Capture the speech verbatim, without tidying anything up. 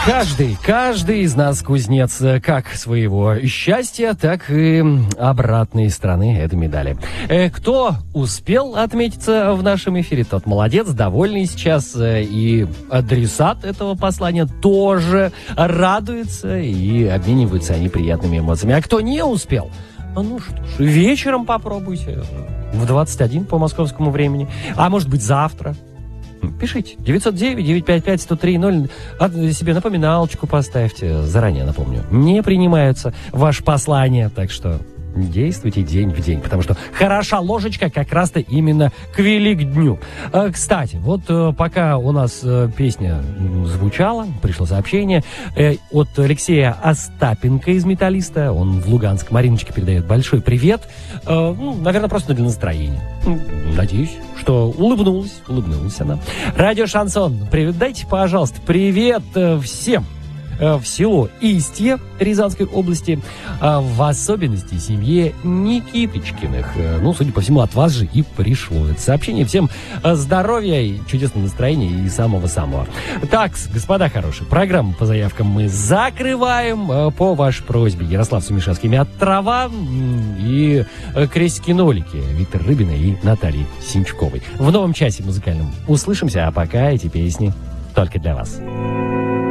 Каждый, каждый из нас кузнец как своего счастья, так и обратной стороны этой медали. Кто успел отметиться в нашем эфире, тот молодец, довольный сейчас, и адресат этого послания тоже радуется, и обмениваются они приятными эмоциями. А кто не успел, ну что ж, вечером попробуйте, в двадцать один по московскому времени, а может быть завтра. Пишите. девятьсот девять девятьсот пятьдесят пять сто три ноль. Себе напоминалочку поставьте. Заранее напомню. Не принимаются ваши послания. Так что действуйте день в день. Потому что хороша ложечка как раз-то именно к Великдню. Кстати, вот пока у нас песня звучала, пришло сообщение от Алексея Остапенко из «Металлиста». Он в Луганск. Мариночке передает большой привет. Ну, наверное, просто для настроения. Надеюсь, что улыбнулась. Улыбнулась она. Радио «Шансон». Передайте, пожалуйста, привет всем в село Истье Рязанской области, в особенности семье Никиточкиных. Ну, судя по всему, от вас же и пришло это сообщение. Всем здоровья и чудесного настроения и самого-самого. Так, господа хорошие, программу по заявкам мы закрываем по вашей просьбе. Ярослав Сумишевский, «Трава» и «Крестики-нолики» Виктор Рыбина и Натальи Синчковой. В новом часе музыкальном услышимся, а пока эти песни только для вас.